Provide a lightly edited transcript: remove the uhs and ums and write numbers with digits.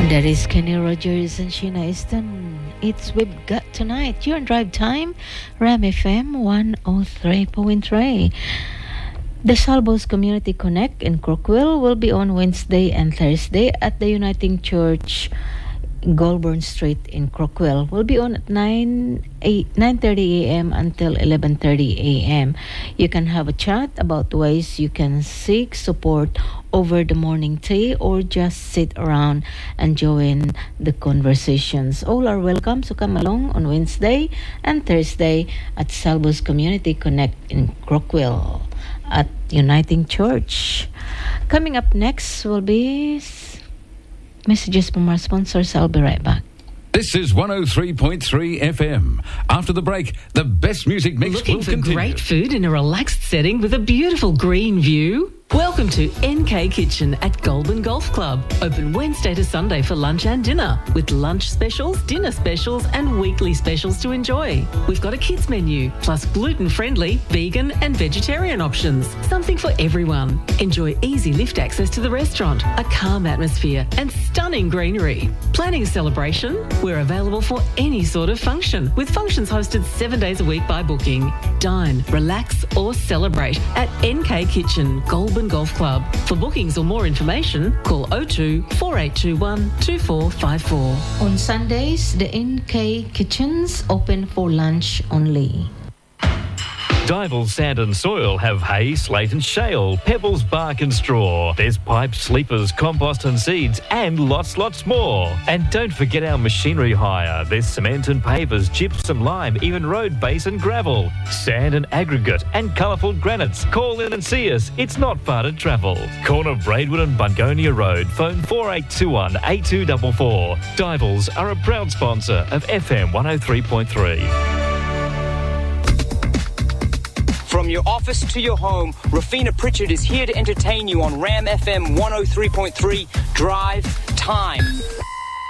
That is Kenny Rogers and Sheena Easton. It's We've Got Tonight. You're on Drive Time, Ram FM 103.3. The Salvos Community Connect in Crookwell will be on Wednesday and Thursday at the Uniting Church, Goulburn Street in Crookwell. Will be on at 9:30 a.m. until 11:30 a.m. You can have a chat about ways you can seek support over the morning tea or just sit around and join the conversations. All are welcome, so come along on Wednesday and Thursday at Salvos Community Connect in Crookwell at Uniting Church. Coming up next will be messages from our sponsors. I'll be right back. This is 103.3 FM. After the break, the best music mix Looking will for continue. great food in a relaxed setting with a beautiful green view? Welcome to NK Kitchen at Goulburn Golf Club. Open Wednesday to Sunday for lunch and dinner, with lunch specials, dinner specials and weekly specials to enjoy. We've got a kids menu, plus gluten-friendly, vegan and vegetarian options. Something for everyone. Enjoy easy lift access to the restaurant, a calm atmosphere and stunning greenery. Planning a celebration? We're available for any sort of function, with functions hosted 7 days a week by booking. Dine, relax or celebrate at NK Kitchen, Goulburn Golf Club. For bookings or more information, call 02 4821 2454. On Sundays, the NK Kitchens open for lunch only. Dival Sand and Soil have hay, slate and shale, pebbles, bark and straw. There's pipes, sleepers, compost and seeds and lots more. And don't forget our machinery hire. There's cement and pavers, gypsum, lime, even road base and gravel. Sand and aggregate and colourful granites. Call in and see us. It's not far to travel. Corner Braidwood and Bungonia Road. Phone 4821 8244. Divals are a proud sponsor of FM 103.3. From your office to your home, Rafina Pritchard is here to entertain you on Ram FM 103.3 Drive Time.